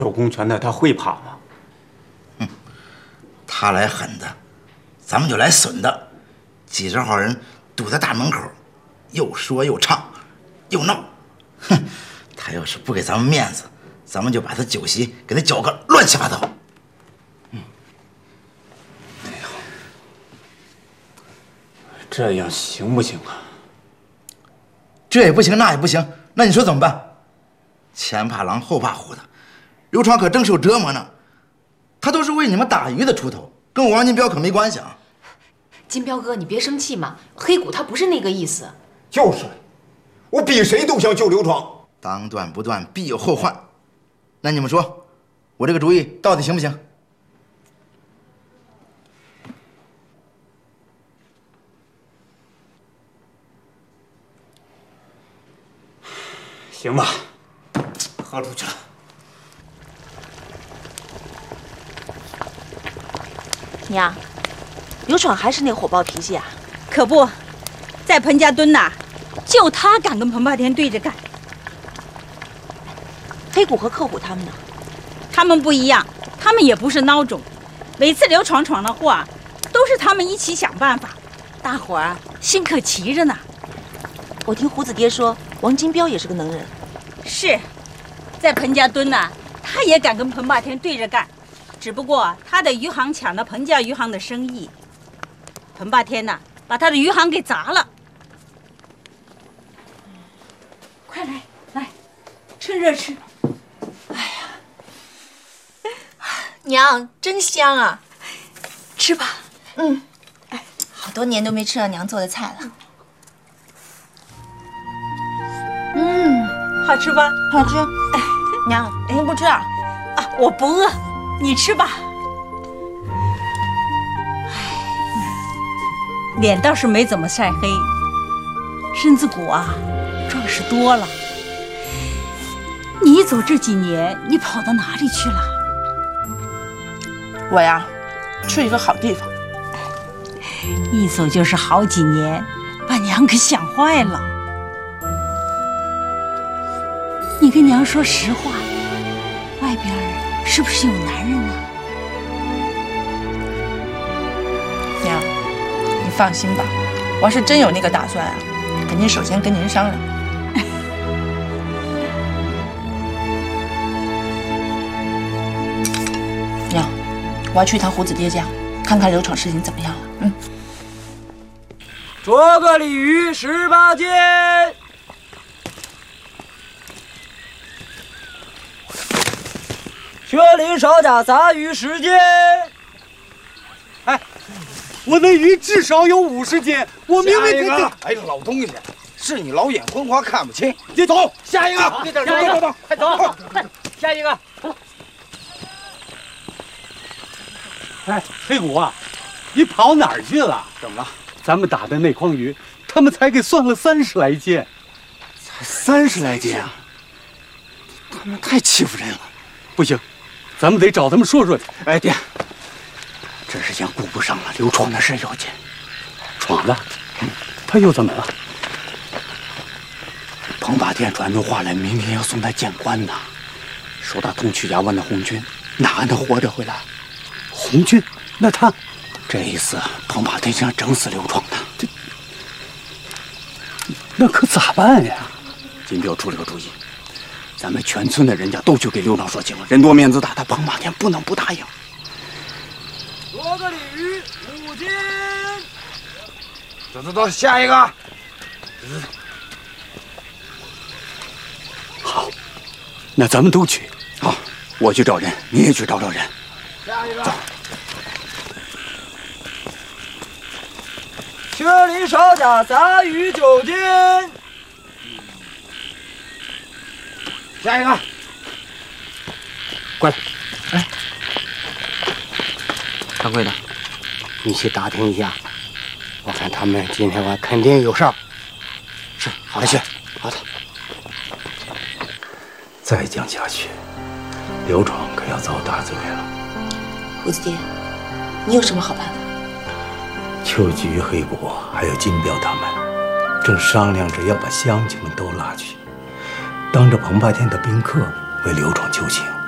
有公权的他会怕吗？ 他来狠的，咱们就来损的。几十号人堵在大门口，又说又唱，又闹。哼，他要是不给咱们面子，咱们就把他酒席给他搅个乱七八糟。 这样行不行啊？ 这也不行，那也不行，那你说怎么办？前怕狼后怕虎的，刘闯可正受折磨呢。他都是为你们打鱼的出头，跟我王金彪可没关系啊。 金彪哥，你别生气嘛，黑谷他不是那个意思。 就是，我比谁都想救刘闯。 当断不断，必有后患。那你们说，我这个主意到底行不行？ 行吧，喝出去了。 娘，刘闯还是那火爆脾气啊？ 可不，在彭家墩呐，就他敢跟彭霸天对着干。 黑谷和寇虎他们呢？ 他们不一样，他们也不是孬种。每次刘闯闯了祸，都是他们一起想办法，大伙儿心可齐着呢。 我听胡子爹说，王金彪也是个能人。 是，在彭家墩呐，他也敢跟彭霸天对着干，只不过他的鱼行抢了彭家鱼行的生意，彭霸天呐，把他的鱼行给砸了。快来，来，趁热吃。 哎呀，娘真香啊！吃吧。哎，好多年都没吃到娘做的菜了。 好吃吧？ 好吃。哎，娘，您不吃啊？ 啊，我不饿，你吃吧。脸倒是没怎么晒黑，身子骨啊壮实多了。你一走这几年，你跑到哪里去了？ 我呀，去一个好地方。 一走就是好几年，把娘可想坏了。你跟娘说实话，外边是不是有男人啊？ 娘，你放心吧，我要是真有那个打算啊，肯定首先跟您商量。娘，我要去一趟胡子爹家，看看刘闯事情怎么样了。 捉个鲤鱼18斤。薛林少甲杂鱼10斤。 哎，我那鱼至少有50斤，我明明下一个。哎，老东西，是你老眼昏花看不清。你走，下一个。 下一个，快走，快，下一个。 哎，黑谷啊，你跑哪儿去了？怎么了？咱们打的那筐鱼，他们才给算了30来斤，才30来斤啊！他们太欺负人了，不行。咱们得找他们说说去。哎，爹，这事先顾不上了，刘闯的事要紧。闯了？他又怎么了？彭霸天传出话来，明天要送他见官呢。说他同去衙门的红军，哪能活着回来？红军？那他这一次，彭霸天想整死刘闯呢。那可咋办呀？金彪出了个主意。咱们全村的人家都去给刘闯说情，人多面子大，他彭霸天不能不答应。 捉个鲤鱼5斤。 走，下一个。 好，那咱们都去。好，我去找人，你也去找人。 下一个。 走。 薛林少甲杂鱼9斤。 下一个， 过来。 哎，掌柜的，你去打听一下，我看他们今天晚肯定有事儿。 是，好的，去。好的。 再降下去，刘闯可要遭大罪了。 胡子爹，你有什么好办法？ 秋菊、黑果还有金彪他们，正商量着要把乡亲们都拉去，当着彭霸天的宾客为刘闯求情。